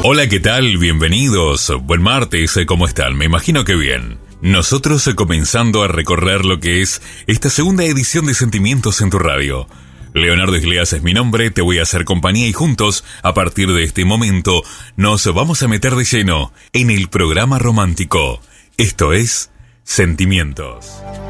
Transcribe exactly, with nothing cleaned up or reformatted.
Hola, ¿qué tal? Bienvenidos. Buen martes, ¿cómo están? Me imagino que bien. Nosotros comenzando a recorrer lo que es esta segunda edición de Sentimientos en tu radio. Leonardo Iglesias es mi nombre, te voy a hacer compañía y juntos, a partir de este momento, nos vamos a meter de lleno en el programa romántico. Esto es Sentimientos.